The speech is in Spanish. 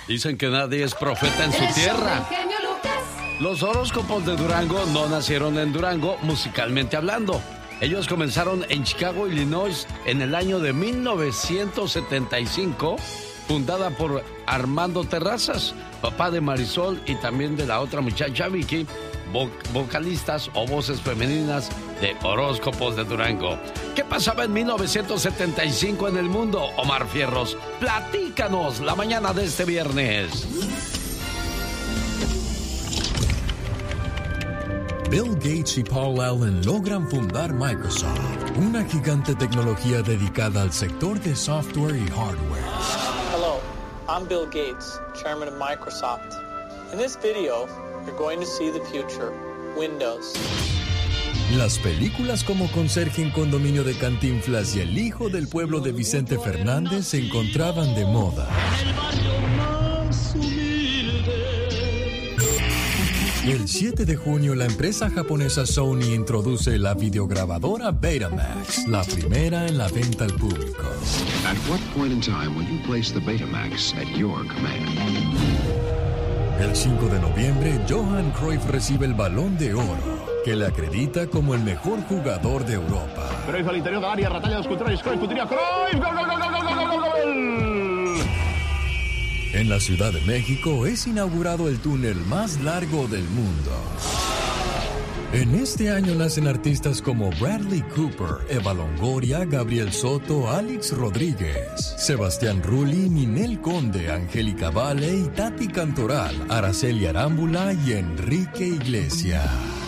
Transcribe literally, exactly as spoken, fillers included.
Dicen que nadie es profeta en su tierra. Los horóscopos de Durango no nacieron en Durango, musicalmente hablando. Ellos comenzaron en Chicago, Illinois, en el año de mil novecientos setenta y cinco, fundada por Armando Terrazas, papá de Marisol y también de la otra muchacha Vicky, vo- vocalistas o voces femeninas de horóscopos de Durango. ¿Qué pasaba en mil novecientos setenta y cinco en el mundo, Omar Fierros? Platícanos la mañana de este viernes. Bill Gates y Paul Allen logran fundar Microsoft, una gigante tecnología dedicada al sector de software y hardware. Hello, I'm Bill Gates, chairman of Microsoft. In this video, you're going to see the future, Windows. Las películas como Conserje en Condominio de Cantinflas y El Hijo del Pueblo de Vicente Fernández se encontraban de moda. El siete de junio, la empresa japonesa Sony introduce la videograbadora Betamax, la primera en la venta al público. At what point in time will you place the Betamax at your command? El cinco de noviembre, Johan Cruyff recibe el Balón de Oro, que le acredita como el mejor jugador de Europa. Cruyff al interior del área, ratalla los controles, Cruyff, puntería, Cruyff, gol, gol, gol, gol, gol, gol, gol, gol. En la Ciudad de México es inaugurado el túnel más largo del mundo. En este año nacen artistas como Bradley Cooper, Eva Longoria, Gabriel Soto, Alex Rodríguez, Sebastián Rulli, Ninel Conde, Angélica Vale y Tati Cantoral, Araceli Arámbula y Enrique Iglesias.